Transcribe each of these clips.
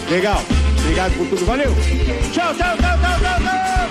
Legal. Obrigado por tudo. Valeu. Tchau, tchau, tchau, tchau, tchau, tchau.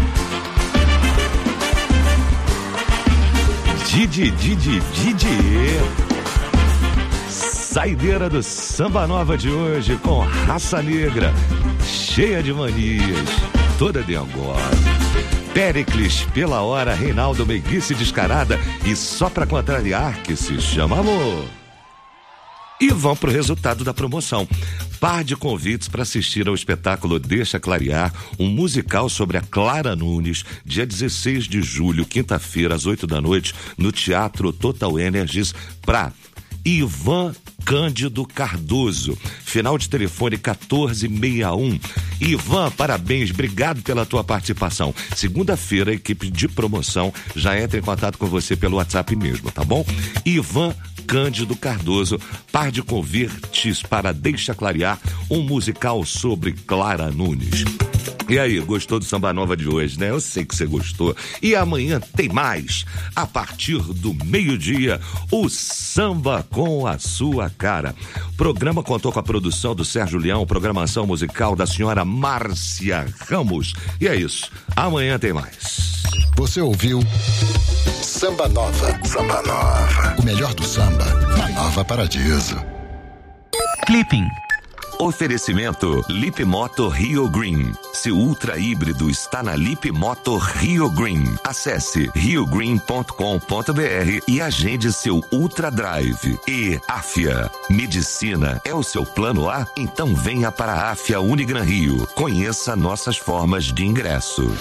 Didi. Saideira do Samba Nova de hoje com Raça Negra, cheia de manias, toda dengosa. Péricles, pela hora, Reinaldo, Meiguice descarada e só pra contrariar que se chama amor. E vão pro resultado da promoção. Par de convites para assistir ao espetáculo Deixa Clarear, um musical sobre a Clara Nunes, dia 16 de julho, quinta-feira, às 8 da noite, no Teatro Total Energies, pra Ivan Cândido Cardoso. Final de telefone 1461. Ivan, parabéns, obrigado pela tua participação. Segunda-feira, a equipe de promoção já entra em contato com você pelo WhatsApp mesmo, tá bom? Ivan Cândido Cardoso, par de convites para Deixa Clarear, um musical sobre Clara Nunes. E aí, gostou do Samba Nova de hoje, né? Eu sei que você gostou. E amanhã tem mais. A partir do meio-dia, o Samba com a Sua Cara. O programa contou com a produção do Sérgio Leão, programação musical da senhora Márcia Ramos. E é isso. Amanhã tem mais. Você ouviu Samba Nova. Samba Nova. O melhor do samba, na Nova Paradiso. Clipping. Oferecimento Lip Moto Rio Green. Seu ultra híbrido está na Lip Moto Rio Green. Acesse riogreen.com.br e agende seu Ultra Drive. E Afia. Medicina é o seu plano A? Então venha para a Afia Unigran Rio. Conheça nossas formas de ingresso.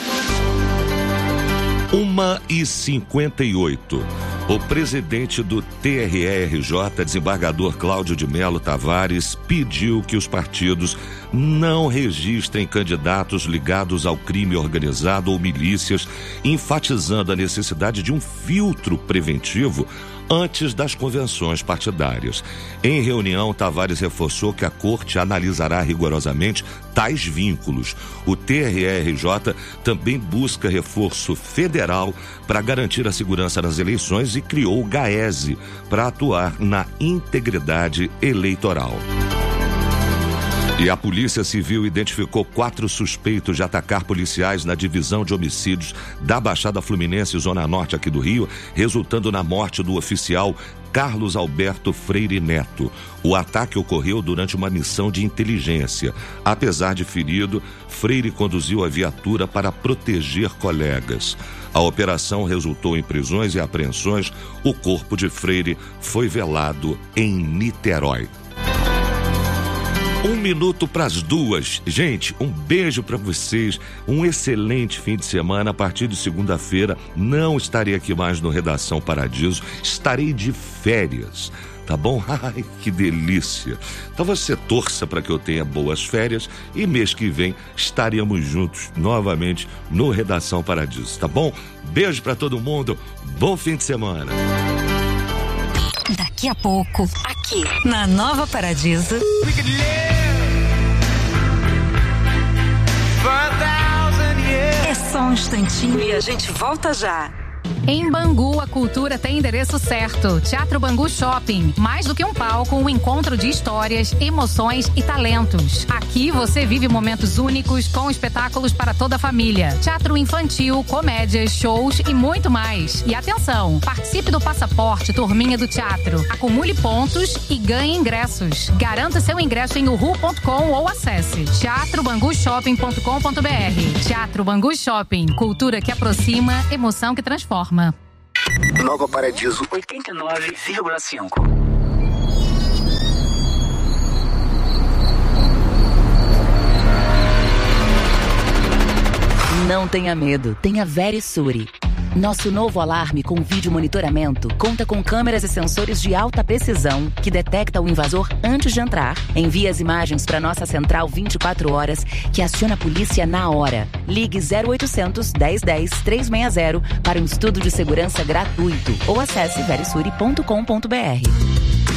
1h58. O presidente do TRE-RJ, desembargador Cláudio de Melo Tavares, pediu que os partidos não registrem candidatos ligados ao crime organizado ou milícias, enfatizando a necessidade de um filtro preventivo antes das convenções partidárias. Em reunião, Tavares reforçou que a Corte analisará rigorosamente tais vínculos. O TRE-RJ também busca reforço federal para garantir a segurança nas eleições e criou o GAESE para atuar na integridade eleitoral. E a Polícia Civil identificou 4 suspeitos de atacar policiais na divisão de homicídios da Baixada Fluminense, Zona Norte aqui do Rio, resultando na morte do oficial Carlos Alberto Freire Neto. O ataque ocorreu durante uma missão de inteligência. Apesar de ferido, Freire conduziu a viatura para proteger colegas. A operação resultou em prisões e apreensões. O corpo de Freire foi velado em Niterói. 1:55. Gente, um beijo pra vocês, um excelente fim de semana. A partir de segunda-feira não estarei aqui mais no Redação Paradiso, estarei de férias, tá bom? Ai, que delícia. Então você torça para que eu tenha boas férias e mês que vem estaremos juntos novamente no Redação Paradiso, tá bom? Beijo pra todo mundo, bom fim de semana. Daqui a pouco, aqui na Nova Paradiso. É só um instantinho e a gente volta já. Em Bangu, a cultura tem endereço certo. Teatro Bangu Shopping. Mais do que um palco, um encontro de histórias, emoções e talentos. Aqui você vive momentos únicos com espetáculos para toda a família. Teatro infantil, comédias, shows e muito mais. E atenção, participe do Passaporte Turminha do Teatro. Acumule pontos e ganhe ingressos. Garanta seu ingresso em uhu.com ou acesse teatrobangushopping.com.br. Teatro Bangu Shopping. Cultura que aproxima, emoção que transforma. Nova Paradiso 89,5. Não tenha medo, tenha Verisuri. Nosso novo alarme com vídeo monitoramento conta com câmeras e sensores de alta precisão que detecta o invasor antes de entrar. Envia as imagens para nossa central 24 horas que aciona a polícia na hora. Ligue 0800 1010 360 para um estudo de segurança gratuito ou acesse verisuri.com.br.